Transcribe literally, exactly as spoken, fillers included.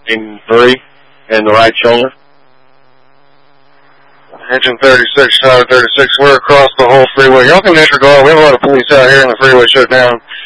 in three and the right shoulder. Engine thirty-six, Tower thirty-six, we're across the whole freeway. Y'all can disregard. We have a lot of police out here and the freeway shut down.